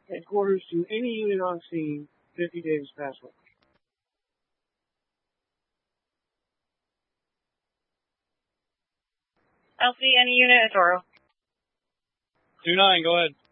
Headquarters to any unit on scene, 50 days past work. LC, any unit at Toro. 2-9, go ahead.